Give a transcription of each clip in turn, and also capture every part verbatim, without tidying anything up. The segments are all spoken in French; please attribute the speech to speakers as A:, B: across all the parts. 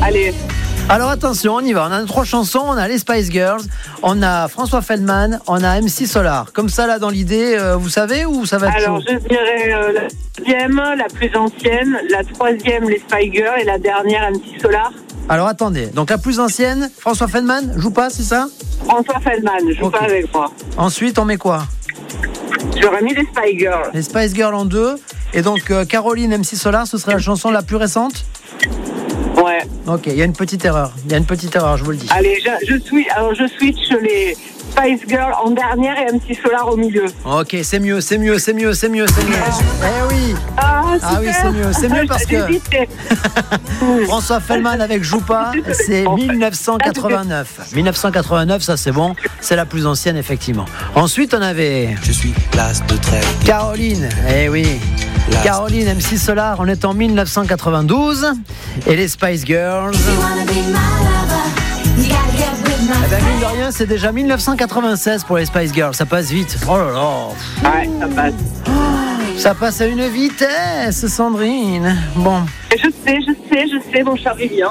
A: Allez.
B: Alors attention, on y va. On a trois chansons. On a les Spice Girls, on a François Feldman, on a M C Solar. Comme ça, là, dans l'idée, euh, vous savez ou ça va être
A: Alors,
B: chaud?
A: je dirais euh, la deuxième, la plus ancienne, la troisième, les Spice Girls, et la dernière, M C Solar.
B: Alors attendez. Donc la plus ancienne, François Feldman, joue pas, c'est ça?
A: François Feldman, joue
B: Okay.
A: pas avec moi.
B: Ensuite, on met quoi?
A: J'aurais mis les Spice Girls.
B: Les Spice Girls en deux. Et donc euh, Caroline, M C Solar, ce serait la chanson la plus récente?
A: Ouais.
B: Ok, il y a une petite erreur. Il y a une petite erreur, je vous le dis.
A: Allez, je, je, switch, alors je switch les Spice Girls en dernière et M C Solar au milieu.
B: Ok, c'est mieux, c'est mieux, c'est mieux, c'est mieux, c'est mieux. Eh oui.
A: Ah, super.
B: Ah oui, c'est mieux, c'est mieux parce que François Feldman avec Joue pas, c'est dix-neuf cent quatre-vingt-neuf. dix-neuf cent quatre-vingt-neuf, ça c'est bon, c'est la plus ancienne effectivement. Ensuite, on avait
C: Je suis l'as de trèfle.
B: Caroline, eh oui. Caroline, M C Solar, on est en dix-neuf cent quatre-vingt-douze. Et les Spice Girls. Eh ben, mine de rien, c'est déjà dix-neuf cent quatre-vingt-seize pour les Spice Girls. Ça passe vite. Oh là là.
A: Ouais, ça passe.
B: Ça passe à une vitesse, Sandrine. Bon.
A: Je sais, je sais, je sais, mon cher Vivian.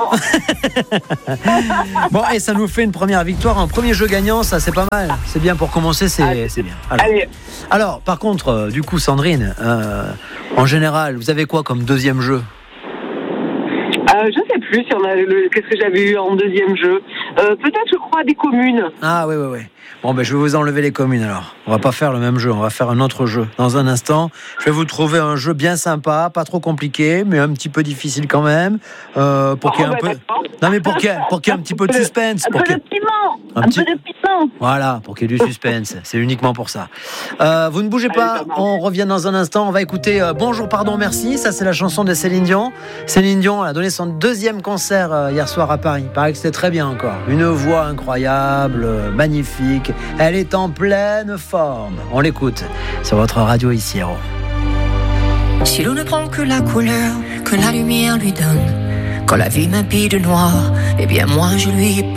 B: Bon, et ça nous fait une première victoire. Un premier jeu gagnant, ça c'est pas mal. C'est bien pour commencer, c'est,
A: Allez.
B: c'est bien. Alors,
A: Allez.
B: alors, par contre, euh, du coup, Sandrine, euh, en général, vous avez quoi comme deuxième jeu?
A: Euh, je sais plus si on a le, qu'est-ce que j'avais eu en deuxième jeu. Euh, peut-être, je crois, des communes.
B: Ah oui, oui, oui. Bon, ben je vais vous enlever les communes alors. On va pas faire le même jeu, on va faire un autre jeu. Dans un instant, je vais vous trouver un jeu bien sympa, pas trop compliqué, mais un petit peu difficile quand même. Euh, pour
A: Oh,
B: qu'il y ait un
A: bah,
B: peu...
A: d'accord.
B: Non, mais pour qu'il y ait, pour qu'il y ait un petit peu de suspense.
A: Un
B: pour
A: peu
B: qu'il y
A: de
B: ait-
A: piment.
B: Un
A: Un,
B: petit-
A: peu de piment.
B: Voilà, pour qu'il y ait du suspense. C'est uniquement pour ça. Euh, vous ne bougez pas,
A: Allez, ça marche.
B: on revient dans un instant. On va écouter euh, Bonjour, pardon, merci. Ça, c'est la chanson de Céline Dion. Céline Dion elle a donné son deuxième concert euh, hier soir à Paris. Il paraît que c'était très bien encore. Une voix incroyable, euh, magnifique. Elle est en pleine forme. On l'écoute sur votre radio ici, Héros.
D: Si l'on ne prend que la couleur que la lumière lui donne, quand la vie m'habille de noir, eh bien moi je lui